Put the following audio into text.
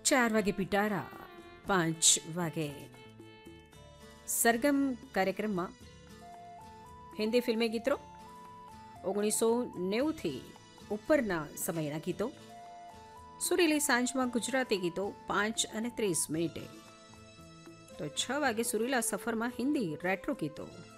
4 વાગે પિટારા, 5 વાગે સરગમ કાર્યક્રમમાં હિન્દી ફિલ્મી ગીતો 1990થી ઉપરના સમયના ગીતો, સુરીલી સાંજમાં ગુજરાતી ગીતો 5:30 તો 6 વાગે સુરીલા સફરમાં હિન્દી રેટ્રો ગીતો.